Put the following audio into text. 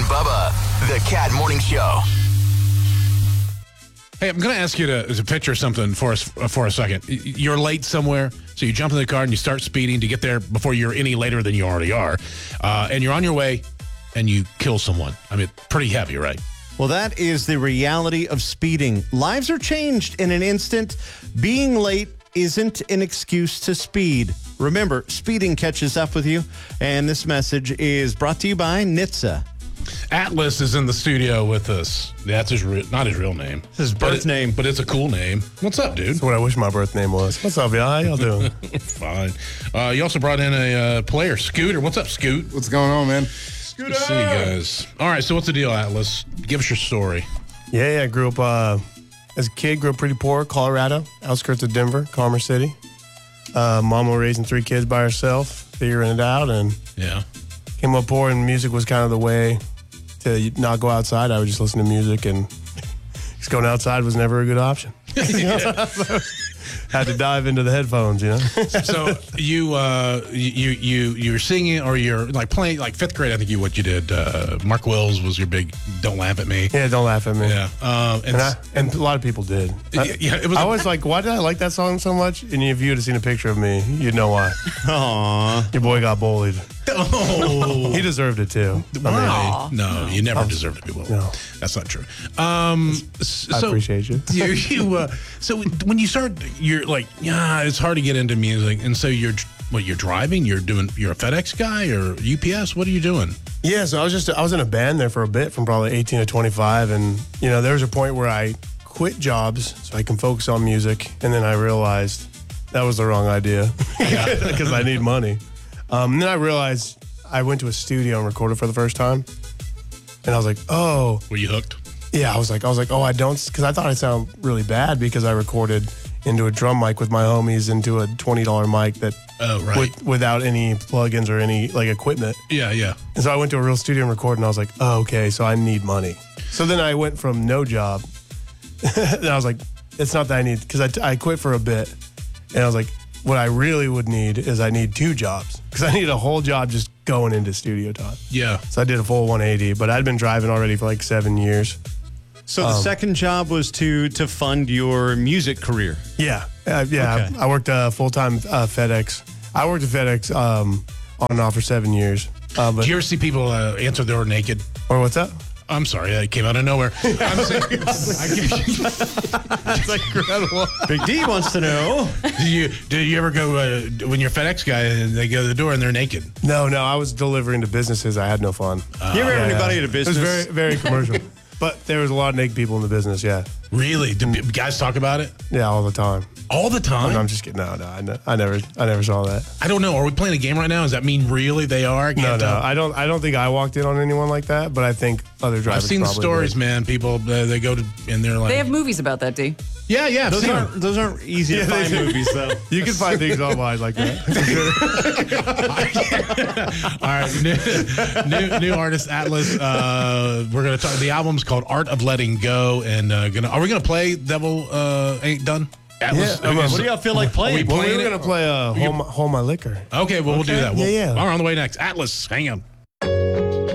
and Bubba, the Cat Morning Show. Hey, I'm going to ask you to picture something for us for a second. You're late somewhere, so you jump in the car and you start speeding to get there before you're any later than you already are. And you're on your way, and you kill someone. I mean, pretty heavy, right? Well, that is the reality of speeding. Lives are changed in an instant. Being late isn't an excuse to speed. Remember, speeding catches up with you. And this message is brought to you by NHTSA. Atlas is in the studio with us. That's not his real name. His birth name. But it's a cool name. What's up, dude? That's what I wish my birth name was. What's up, y'all? How y'all doing? Fine. You also brought in a player, Scooter. What's up, Scoot? What's going on, man? Good to see you guys. All right, so what's the deal, Atlas? Give us your story. Yeah, I grew up as a kid, grew up pretty poor, Colorado, outskirts of Denver, Commerce City. Mama raising 3 kids by herself, figuring it out, and came up poor, and music was kind of the way to not go outside. I would just listen to music, and just going outside was never a good option. Had to dive into the headphones, you know. So you're singing, or you're like playing, like 5th grade. I think what you did. Mark Wills was your big "Don't Laugh at Me." Yeah, don't laugh at me. Yeah, and a lot of people did. It was. I was like, why did I like that song so much? And if you would have seen a picture of me, you'd know why. Aww. Your boy got bullied. Oh. He deserved it too. Wow. No, you never deserved to be bullied. No. That's not true. I appreciate you. So when you start, you're like, it's hard to get into music, and so you're driving. You're a FedEx guy or UPS. What are you doing? Yeah, so I was in a band there for a bit, from probably 18 to 25, and there was a point where I quit jobs so I can focus on music, and then I realized that was the wrong idea because I need money. And then I realized I went to a studio and recorded for the first time, and I was like, oh. Were you hooked? Yeah, I was like, oh, I don't, because I thought I sound really bad because I recorded into a drum mic with my homies into a $20 mic that without any plugins or any like equipment. Yeah. And so I went to a real studio and recorded, and I was like, oh, okay, so I need money. So then I went from no job, and I was like, it's not that I need, because I quit for a bit, and I was like, what I really would need is I need 2 jobs, because I need a whole job just going into studio time. Yeah. So I did a full 180, but I'd been driving already for like 7 years. So the second job was to fund your music career. Yeah. Okay. I worked full-time FedEx. I worked at FedEx on and off for 7 years. Do you ever see people answer the door naked? Or what's that? I'm sorry, that came out of nowhere. I'm saying, it's like incredible. Big D wants to know. Do you ever go when you're a FedEx guy and they go to the door and they're naked? No, I was delivering to businesses. I had no fun. You ever have anybody at a business? It was very, very commercial. But there was a lot of naked people in the business, yeah. Really? Do guys talk about it? Yeah, all the time. All the time? No, I'm just kidding. No, I never saw that. I don't know. Are we playing a game right now? Does that mean really they are? No. I don't think I walked in on anyone like that, but I think other drivers. I've seen the stories, did. man. People they go to and they're like, they have movies about that, D. Yeah. Those aren't easy to find movies, though. You can find things online like that. All right, new artist Atlas. We're gonna talk. The album's called Art of Letting Go, and are we gonna play Devil Ain't Done? Atlas, Yeah. What do y'all feel like playing? We were going to play Hold My Liquor. Okay, well, we'll do that. Yeah. All right, on the way next. Atlas, hang on.